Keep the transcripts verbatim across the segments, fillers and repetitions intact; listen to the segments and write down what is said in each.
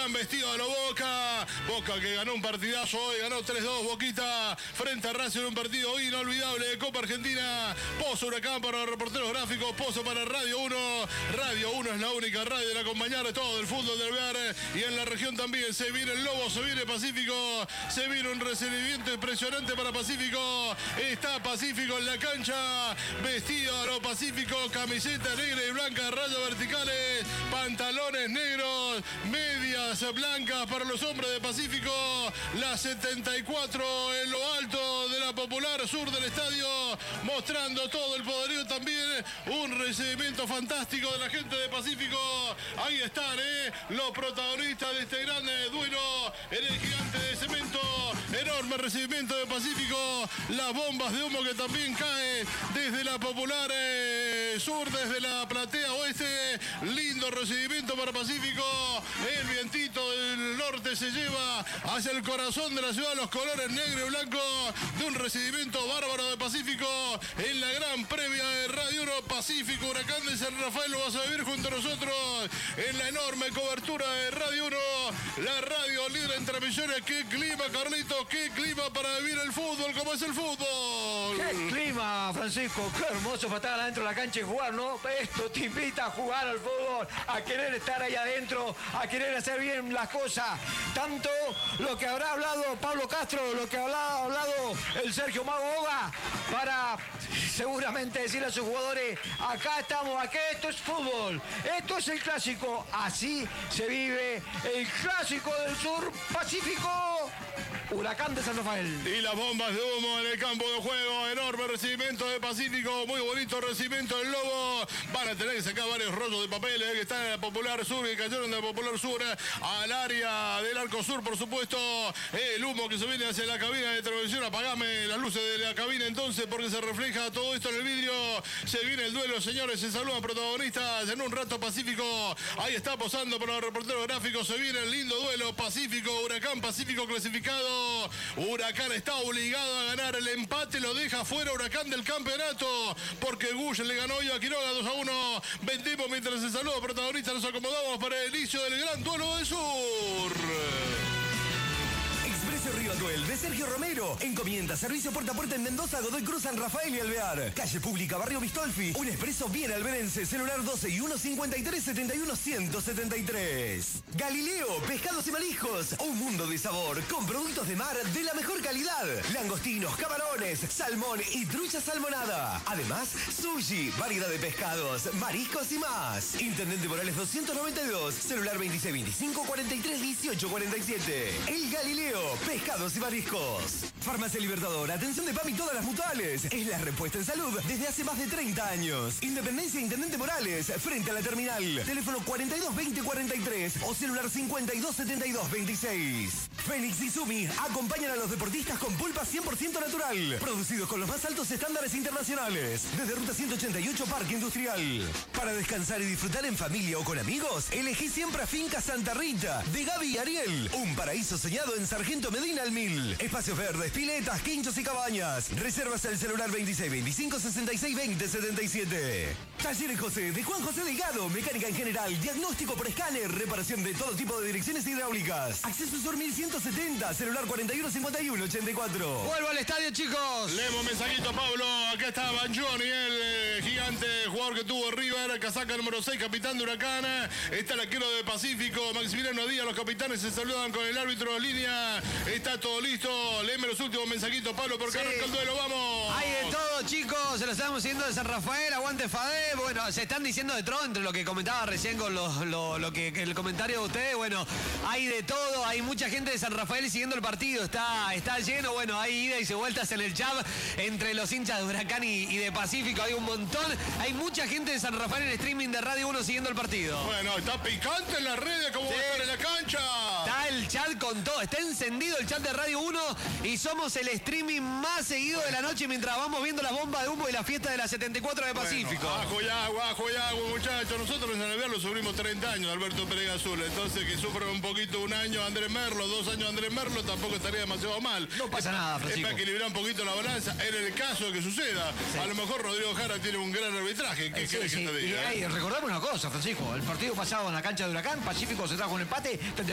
Huracán vestido de lo Boca. Boca que ganó un partidazo hoy, ganó tres dos Boquita frente a Racing en un partido inolvidable de Copa Argentina. Pozo Huracán para los reporteros gráficos, Pozo para Radio uno. Radio uno es la única radio en acompañar todo el fútbol del Alvear y en la región también. Se viene el Lobo, se viene Pacífico, se viene un recibimiento impresionante para Pacífico. Está Pacífico en la cancha, vestido a lo Pacífico, camiseta negra y blanca, rayas verticales, pantalones negros, medias blancas para los hombres de Pacífico, la setenta y cuatro en lo alto de la Popular Sur del estadio, mostrando todo el poderío también, un recibimiento fantástico de la gente de Pacífico. Ahí están, eh, los protagonistas de este grande duelo en el Gigante de Cemento, enorme recibimiento de Pacífico, las bombas de humo que también caen desde la Popular eh, Sur, desde la platea oeste, lindo recibimiento para Pacífico, el vientito del norte se lleva hacia el corazón de la ciudad los colores negro y blanco de un recibimiento bárbaro de Pacífico en la gran previa de Radio uno. Pacífico Huracán de San Rafael lo vas a vivir junto a nosotros en la enorme cobertura de Radio uno, la radio líder en transmisiones. Qué clima, Carlitos, qué clima para vivir el fútbol, como es el fútbol. Qué clima, Francisco, qué hermoso para estar adentro de la cancha y jugar, ¿no? Esto te invita a jugar al fútbol, a querer estar ahí adentro, a querer hacer bien las cosas. Tanto lo que habrá hablado Pablo Castro, lo que habrá hablado el Sergio Mago Boga, para seguramente decirle a sus jugadores, acá estamos, aquí esto es fútbol, esto es el clásico, así se vive el clásico del sur Pacífico. Huracán de San Rafael. Y las bombas de humo en el campo de juego. Enorme recibimiento de Pacífico. Muy bonito recibimiento del Lobo. Van a tener que sacar varios rollos de papeles que están en la Popular Sur, que cayeron de la Popular Sur al área del Arco Sur, por supuesto. El humo que se viene hacia la cabina de televisión. Apagame las luces de la cabina entonces, porque se refleja todo esto en el vidrio. Se viene el duelo, señores. Se saludan protagonistas en un rato. Pacífico ahí está posando para los reporteros gráficos. Se viene el lindo duelo. Pacífico, Huracán, Pacífico clasificado. Huracán está obligado a ganar. El empate lo deja fuera Huracán del campeonato, porque Gush le ganó hoy a Quiroga dos a uno. Vendimos mientras se saluda protagonistas. Nos acomodamos para el inicio del gran duelo del sur. Expreso Río Atuel de Sergio Romero. Encomienda servicio puerta a puerta en Mendoza, Godoy Cruz, San Rafael y Alvear. Calle Pública, Barrio Bistolfi. Un expreso bien alberense. Celular doce y uno cincuenta y tres setenta y uno ciento setenta y tres. Galileo, pescados y mariscos. Un mundo de sabor con productos de mar de la mejor calidad. Langostinos, camarones, salmón y trucha salmonada. Además, sushi, variedad de pescados, mariscos y más. Intendente Morales doscientos noventa y dos. Celular veintiséis veinticinco cuarenta y tres dieciocho cuarenta y siete. El Galileo, pescados y mariscos. Farmacia Libertador, atención de P A M y todas las mutuales. Es la respuesta en salud desde hace más de treinta años. Independencia Intendente Morales, frente a la terminal. Teléfono cuarenta y dos veinte cuarenta y tres o celular cincuenta y dos setenta y dos veintiséis. Fénix y Sumi acompañan a los deportistas con pulpa cien por ciento natural. Producidos con los más altos estándares internacionales. Desde Ruta ciento ochenta y ocho Parque Industrial. Para descansar y disfrutar en familia o con amigos, elegí siempre a Finca Santa Rita, de Gaby y Ariel. Un paraíso soñado en Sargento Medina al Mil. Espacios verdes, piletas, quinchos y cabañas. Reservas al celular veintiséis veinticinco sesenta y seis veinte setenta y siete. Talleres José, de Juan José Delgado. Mecánica en general, diagnóstico por escáner, reparación de todo tipo de direcciones hidráulicas. Acceso Sur mil ciento setenta, celular cuarenta y uno cincuenta y uno ochenta y cuatro. Vuelvo al estadio, chicos. Leemos mensajito, Pablo. Acá está Banjoni, el eh, gigante jugador que tuvo River, casaca número seis, capitán de Huracán. Está el arquero de Pacífico, Maximiliano Díaz. Los capitanes se saludan con el árbitro de línea. Está todo listo. Léeme los últimos mensajitos, Pablo, porque Sí. arranca el duelo. ¡Vamos! Hay de todo, chicos. Se lo estamos diciendo de San Rafael. Aguante Fadé. Bueno, se están diciendo de todo entre lo que comentaba recién con lo, lo, lo que el comentario de ustedes. Bueno, hay de todo. Hay mucha gente de San Rafael siguiendo el partido. Está, está lleno. Bueno, hay ida y vueltas en el chat entre los hinchas de Huracán y, y de Pacífico. Hay un montón. Hay mucha gente de San Rafael en streaming de Radio uno siguiendo el partido. Bueno, está picante en las redes, como Sí. va a estar en la cancha. Está el chat con todo. Está encendido el chat de Radio uno y somos el streaming más seguido de la noche mientras vamos viendo las bombas de humo y la fiesta de la setenta y cuatro de Pacífico. Bueno, ajo y agua, ajo y agua, muchachos. Nosotros en Alvear lo sufrimos treinta años, Alberto Pérez Azul. Entonces, que sufra un poquito un año Andrés Merlo, dos años Andrés Merlo, tampoco estaría demasiado mal. No pasa es, nada, Francisco. Es para equilibrar un poquito la balanza. En el caso de que suceda, sí. A lo mejor Rodrigo Jara tiene un gran arbitraje. ¿Qué Eh, sí, querés sí. que te diga? Y, hey, recordame una cosa, Francisco. El partido pasado en la cancha de Huracán, Pacífico se trajo un empate, tendría que ganar.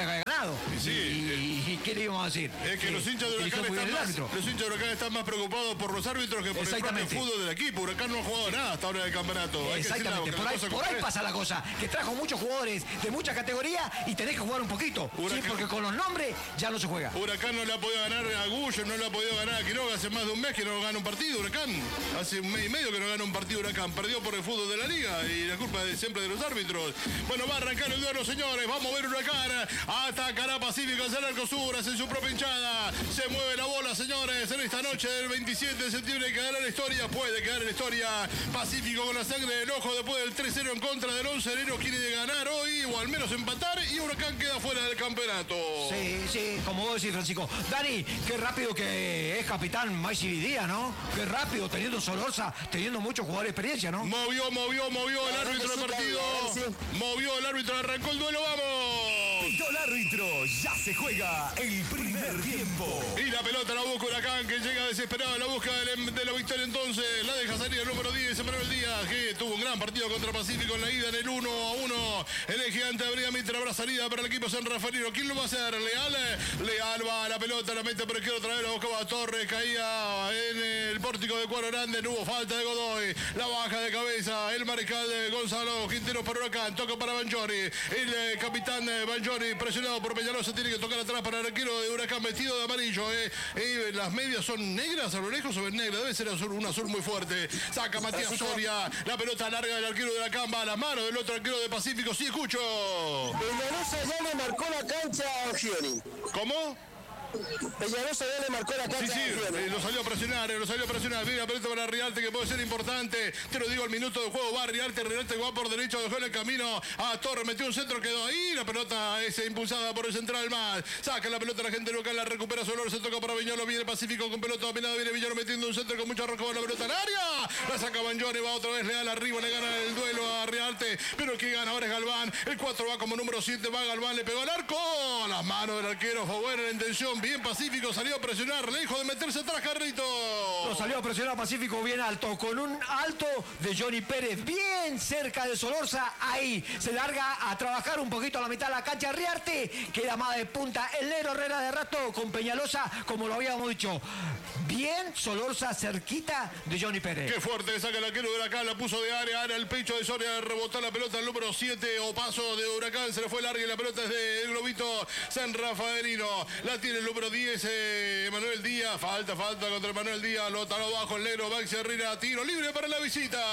campeonato. Sí, y, y, y ¿qué le íbamos a decir? Es que eh, los hinchas de Huracán están más, los hinchas de Huracán están más preocupados por los árbitros que por el propio fútbol del equipo. Huracán no ha jugado nada hasta ahora del campeonato. Exactamente, por ahí, por ahí pasa la cosa, que trajo muchos jugadores de mucha categoría y tenés que jugar un poquito. Huracán, sí, porque con los nombres ya no se juega. Huracán no le ha podido ganar a Gullo, no le ha podido ganar a Quiroga hace más de un mes que no gana un partido. Huracán, hace un mes y medio que no gana un partido Huracán. Perdió por el fútbol de la liga y la culpa es siempre de los árbitros. Bueno, va a arrancar el duelo, señores. Vamos a ver Huracán. Atacará Pacífico hacia el arco sur, hace su propia hinchada. Se mueve la bola, señores. En esta noche del veintisiete de septiembre quedará la historia. Puede quedar en la historia. Pacífico con la sangre del ojo después del tres cero en contra del once de enero. Quiere ganar hoy o al menos empatar. Y Huracán queda fuera del campeonato. Sí, sí, como vos decís, Francisco. Dani, qué rápido que es capitán Maxi Vidía, ¿no? Qué rápido, teniendo Solorza, teniendo muchos jugadores de experiencia, ¿no? Movió, movió, movió el árbitro del partido. Movió el árbitro, arrancó el duelo, vamos. Pitó el árbitro, ya se juega el primer tiempo. Y la pelota la busca Huracán, que llega desesperado en la búsqueda de, de la victoria entonces. La deja salir el número diez, Manuel Díaz, que tuvo un gran partido contra Pacífico en la ida en el uno a uno. El gigante Abrida Mitre habrá salida para el equipo San Rafaelino. ¿Quién lo va a hacer? Leal. Leal va a la pelota, la mete por izquierda otra vez, la buscaba a Torres, caía en el pórtico de Cuadro Grande, no hubo falta de Godoy. La baja de cabeza, el mariscal de Gonzalo Quintero para Huracán, toca para Banjori. El eh, capitán eh, Banjori, presionado por Peñalosa, tiene que tocar atrás para el arquero de Huracán, vestido de amarillo. Eh. Eh, las medias son negras, a lo lejos o ven negras, debe ser azul, un azul muy fuerte. Saca Matías Soria, la pelota larga del arquero de Huracán, va a la mano del otro arquero de Pacífico. Sí, escucho. Peñalosa ya le marcó la cancha a Gioni. ¿Cómo? Peñalosa ya le marcó la cancha. Sí, sí, eh, lo salió a presionar, eh, lo salió a presionar. Viene la pelota para Rialte, que puede ser importante. Te lo digo, al minuto de juego va Rialte, Rialte va por derecho, dejó en el camino a Torres, metió un centro, quedó ahí. La pelota es impulsada por el central más. Saca la pelota la gente local, la recupera Solor, se toca para Viñolo, viene Pacífico con pelota dominada, viene Viñolo metiendo un centro con mucha roca, la pelota en área. La saca Banjoni, va otra vez, le da la arriba, le gana el duelo a Rialte. Pero el que gana ahora es Galván. El cuatro va como número siete, va Galván, le pegó al arco. Las manos del arquero, fue buena la intención, bien Pacífico, salió a presionar, lejos de meterse atrás, Carrito. Lo salió a presionar Pacífico bien alto, con un alto de Johnny Pérez, bien cerca de Solorza, ahí se larga a trabajar un poquito a la mitad de la cancha. Riarte queda más de punta, el Nero Herrera de rato con Peñalosa, como lo habíamos dicho. Bien Solorza cerquita de Johnny Pérez. Qué fuerte saca el arquero de Huracán, la puso de área, área el pecho de Soria, rebotó la pelota al número siete o paso de Huracán, se le fue larga y la pelota es del globito San Rafaelino. La tiene el número diez, eh, Emanuel Díaz, falta, falta contra Emanuel Díaz, lo taló bajo el negro, Maxi Herrera, tiro libre para la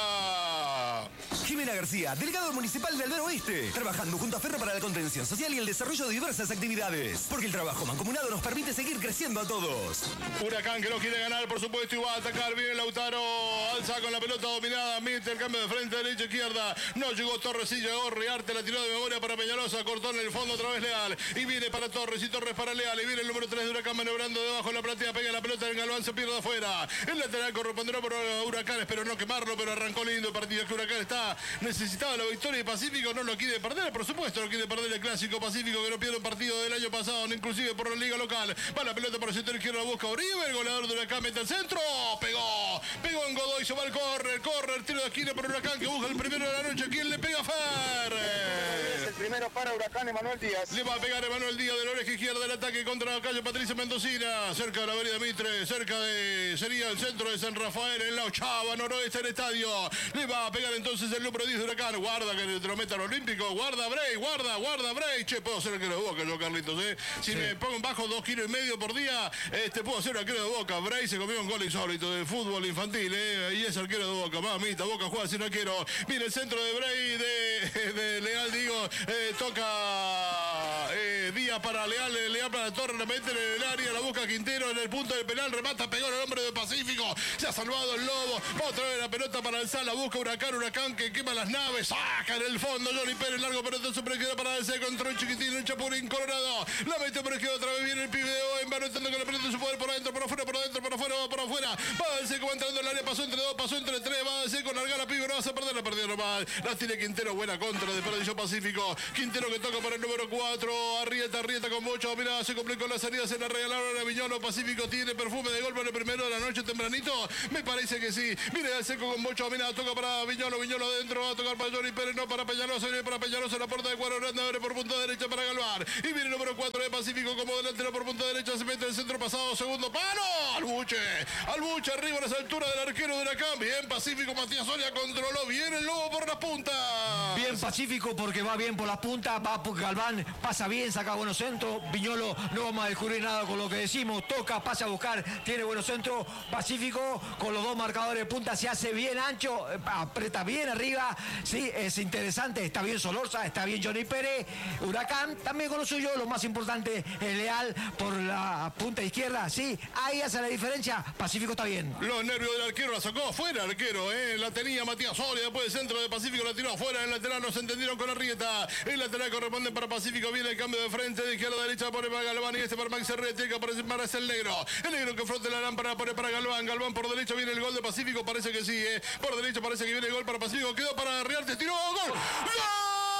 visita. Jimena García, delegado municipal de Albero Oeste, trabajando junto a Ferro para la contención social y el desarrollo de diversas actividades. Porque el trabajo mancomunado nos permite seguir creciendo a todos. Huracán que no quiere ganar, por supuesto, y va a atacar. Viene Lautaro, alza con la pelota dominada, mete el cambio de frente, derecha, izquierda. No llegó Torres, sí llegó Riarte, la tiró de memoria para Peñalosa, cortó en el fondo otra vez Leal. Y viene para Torres, y Torres para Leal. Y viene el número tres de Huracán maniobrando debajo de la platea, pega la pelota en Galván, se pierde afuera. El lateral corresponderá por Huracán, espero no quemarlo, pero arrancó lindo el partido, que Huracán está necesitado de la victoria y Pacífico no lo quiere perder, por supuesto no quiere perder el clásico Pacífico, que no pierde un partido del año pasado, inclusive por la liga local. Va la pelota por el sector izquierdo, busca Uribe, el goleador de Huracán, mete al centro, pegó, pegó en Godoy, se va al córner, córner, tiro de esquina por Huracán, que busca el primero de la noche. ¿Quién le pega? Fer. Es el primero para Huracán, Emanuel Díaz. Le va a pegar Emanuel Díaz de la oreja izquierda del ataque contra la calle Patricia Mendocina, cerca de la avenida Mitre, cerca de, sería el centro de San Rafael, en la ochava noroeste del estadio. Le va a pegar entonces el número diez de Huracán, guarda que te lo meta al Olímpico, guarda Bray, guarda, guarda Bray. Che, puedo hacer el arquero de Boca yo, Carlitos, eh. Si sí. me pongo en bajo dos kilos y medio por día, este puedo hacer el arquero de Boca. Bray se comió un gol insólito de fútbol infantil, eh. Y es arquero de Boca, mamita, Boca juega sin arquero. Viene el centro de Bray, de, de Leal, digo, eh, toca eh, Díaz para Leal, Leal para Torres, la mete en el área, la busca Quintero en el punto del penal, remata, pegó en el hombre de Pacífico, se ha salvado el Lobo, va otra vez la pelota para alzar, la busca Huracán, Huracán que quema las naves, saca en el fondo, Johnny Pérez, largo pelota, se queda para alzar contra un chiquitín, un Chapulín Colorado, la mete por izquierda, otra vez viene el pibe de Owen, va anotando con la pelota en su poder por adentro, por afuera, por adentro, por afuera, va por afuera, va a alzar como entrando en el área, pasó entre dos, pasó entre tres, va a alzar con largar la pibe, no vas a perder, la perdió nomás, la tiene Quintero, buena contra de Perdicio Pacífico, Quintero que toca para el número cuatro, arriba Arrieta, Arrieta con mucho dominado, se complicó la salida, se la regalaron a Viñolo. Pacífico tiene perfume de gol para el primero de la noche tempranito. Me parece que sí. Mire al seco con mucho dominado, toca para Viñolo, Viñolo adentro, va a tocar para Johnny Pérez, no para Peñalosa, viene para Peñalosa, la puerta de Cuadro Grande, abre por punta derecha para Galván. Y viene el número cuatro de Pacífico como delantero por punta derecha, se mete el centro pasado, segundo palo. Albuche, Albuche arriba a las alturas del arquero de Huracán. Bien Pacífico, Matías Soria controló bien el lobo por las puntas. Bien Pacífico porque va bien por las puntas, va por Galván, pasa bien, saca buenos centros. Viñolo no vamos a descubrir nada con lo que decimos, toca, pasa a buscar, tiene buenos centros. Pacífico con los dos marcadores de punta se hace bien ancho, aprieta bien arriba, sí, es interesante, está bien Solorza, está bien Johnny Pérez. Huracán también con lo suyo, lo más importante es Leal por la punta izquierda, sí, ahí hace la diferencia. Pacífico está bien. Los nervios del arquero la sacó afuera, arquero, eh. La tenía Matías Soria, después del centro de Pacífico la tiró afuera. El lateral no se entendieron con Arrieta. El lateral corresponde para Pacífico. Viene el cambio de frente, de izquierda a derecha, pone para Galván y este para Max Herrera, que aparece para el negro. El negro que fronte la lámpara, pone para Galván. Galván por derecha, viene el gol de Pacífico, parece que sí, eh. Por derecha parece que viene el gol para Pacífico. Quedó para Riarte, tiró, gol. ¡Gol!